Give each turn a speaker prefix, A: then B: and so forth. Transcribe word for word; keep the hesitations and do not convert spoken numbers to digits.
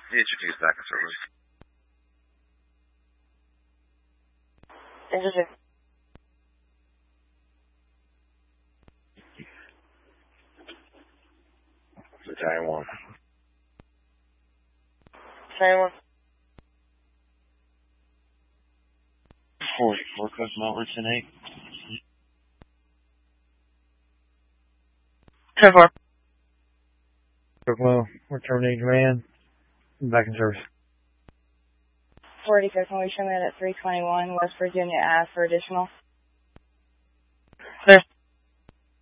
A: The H T is back in service.
B: This is it.
A: Battalion one.
B: Battalion one.
C: forty-four, Cosmo, Richardson eight.
B: ten four.
D: Cosmo, we're terminating command. Back in service.
B: forty Cosmo, we show that at three twenty-one. West Virginia asked for additional.
D: Clear.